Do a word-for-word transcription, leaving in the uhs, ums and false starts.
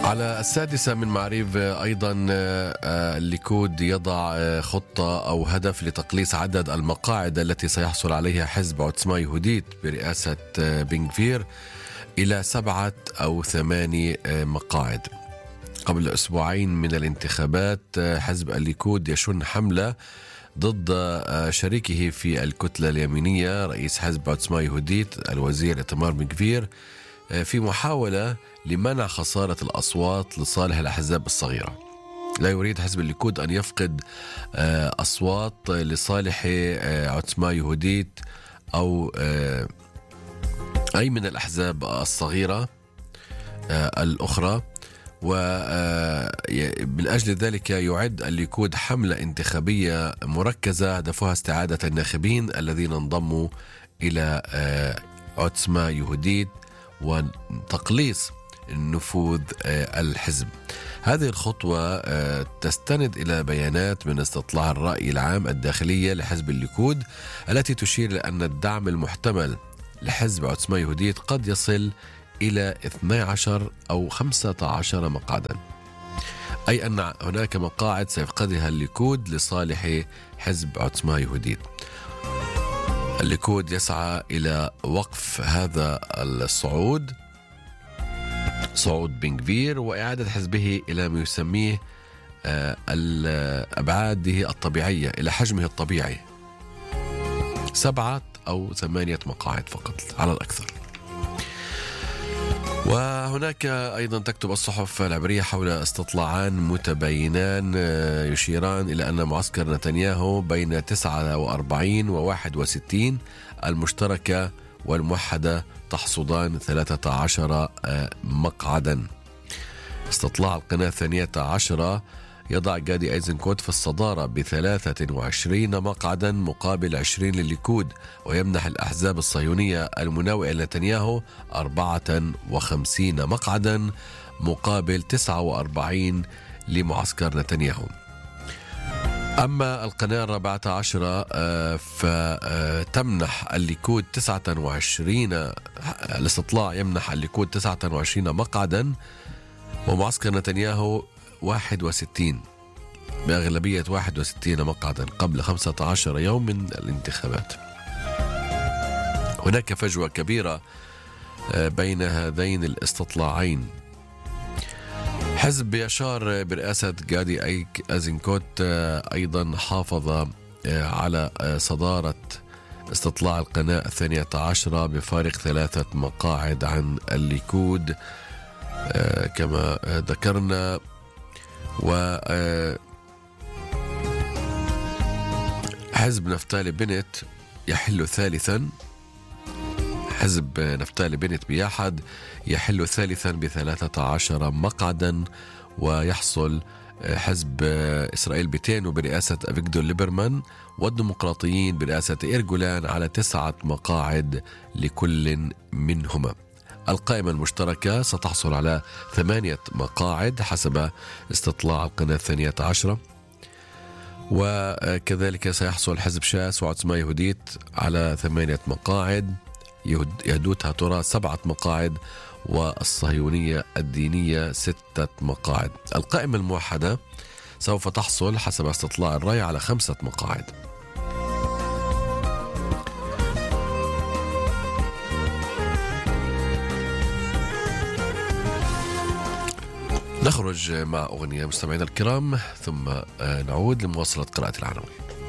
على السادسة من معريف أيضا الليكود يضع خطة أو هدف لتقليص عدد المقاعد التي سيحصل عليها حزب عوتسما يهوديت برئاسة بن غفير إلى سبعة أو ثماني مقاعد. قبل أسبوعين من الانتخابات حزب الليكود يشن حملة ضد شريكه في الكتلة اليمينية رئيس حزب عوتسما يهوديت الوزير إيتمار بن غفير في محاولة لمنع خسارة الأصوات لصالح الأحزاب الصغيرة. لا يريد حزب الليكود أن يفقد أصوات لصالح عوتسما يهوديت أو أي من الأحزاب الصغيرة الأخرى، ومن أجل ذلك يعد الليكود حملة انتخابية مركزة هدفها استعادة الناخبين الذين انضموا إلى عوتسما يهوديت وتقليص نفوذ الحزب. هذه الخطوة تستند إلى بيانات من استطلاع الرأي العام الداخلية لحزب الليكود التي تشير إلى أن الدعم المحتمل لحزب عوتسما يهوديت قد يصل إلى اثني عشر أو خمسة عشر مقعدا، أي أن هناك مقاعد سيفقدها الليكود لصالح حزب عوتسما يهوديت. الليكود يسعى إلى وقف هذا الصعود، صعود بن غفير، وإعادة حزبه إلى ما يسميه الأبعاده الطبيعية، إلى حجمه الطبيعي، سبعة أو ثمانية مقاعد فقط على الأكثر. وهناك أيضا تكتب الصحف العبرية حول استطلاعان متباينان يشيران إلى أن معسكر نتنياهو بين تسعة وأربعين وواحد وستين، المشتركة والموحدة تحصدان ثلاثة عشر مقعدا. استطلاع القناة الثانية عشرة يضع غادي أيزنكوت في الصدارة بثلاثة وعشرين مقعدا مقابل عشرين للليكود، ويمنح الأحزاب الصهيونية المناوئة لنتنياهو أربعة وخمسين مقعدا مقابل تسعة وأربعين لمعسكر نتنياهو. أما القناة الرابعة عشرة فتمنح الليكود تسعة وعشرين، الاستطلاع يمنح الليكود تسعة وعشرين مقعدا ومعسكر نتنياهو واحد وستين بأغلبية واحد وستين مقعدا قبل خمسة عشر يوم من الانتخابات. هناك فجوة كبيرة بين هذين الاستطلاعين. حزب يشار برئاسة غادي أيزنكوت أيضا حافظ على صدارة استطلاع القناة الثانية عشرة بفارق ثلاثة مقاعد عن الليكود كما ذكرنا. و حزب نفتالي بنت يحل ثالثا، حزب نفتالي بنت بياحد يحل ثالثا بثلاثة عشر مقعدا، ويحصل حزب إسرائيل بيتينو برئاسة أفيغدور ليبرمان والديمقراطيين برئاسة إيرجولان على تسعة مقاعد لكل منهما. القائمة المشتركة ستحصل على ثمانية مقاعد حسب استطلاع القناة الثانية عشرة، وكذلك سيحصل حزب شاس وعوتسما يهوديت على ثمانية مقاعد، يهدوتها ترى سبعة مقاعد، والصهيونية الدينية ستة مقاعد. القائمة الموحدة سوف تحصل حسب استطلاع الرأي على خمسة مقاعد. نخرج مع أغنية مستمعينا الكرام ثم نعود لمواصلة قراءة العناوين.